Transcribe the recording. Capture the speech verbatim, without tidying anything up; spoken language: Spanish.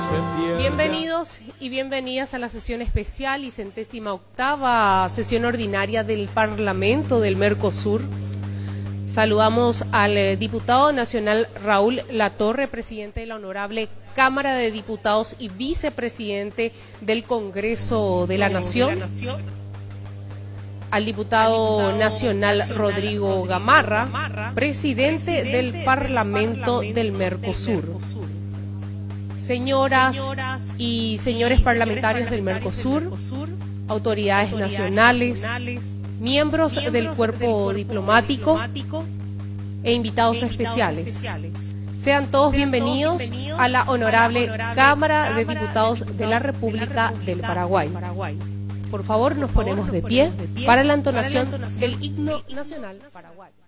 Bienvenidos y bienvenidas a la sesión especial y centésima octava sesión ordinaria del Parlamento del Mercosur. Saludamos al eh, diputado nacional Raúl Latorre, presidente de la Honorable Cámara de Diputados y vicepresidente del Congreso de la Nación. Al diputado nacional Rodrigo Gamarra, presidente del Parlamento del Mercosur. Señoras y señores parlamentarios del Mercosur, autoridades nacionales, miembros del cuerpo diplomático e invitados especiales. Sean todos bienvenidos a la Honorable Cámara de Diputados de la República del Paraguay. Por favor, nos ponemos de pie para la entonación del himno nacional paraguayo.